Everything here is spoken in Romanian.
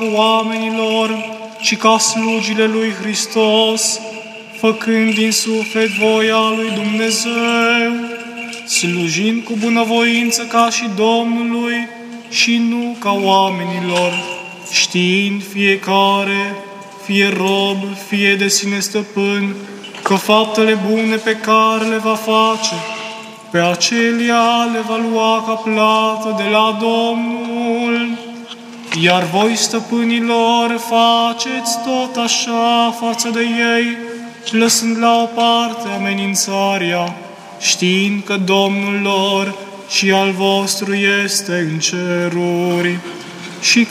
placă oamenilor, ci ca slugile lui Hristos, făcând din suflet voia lui Dumnezeu, slujind cu bunăvoință ca și Domnului și nu ca oamenilor, știind fiecare, fie rob, fie de sine stăpân, că faptele bune pe care le va face, pe acelea le va lua ca plată de la Domnul. Iar voi, stăpânilor, faceți tot așa față de ei, lăsând la o parte amenințarea, știind că Domnul lor și al vostru este în ceruri și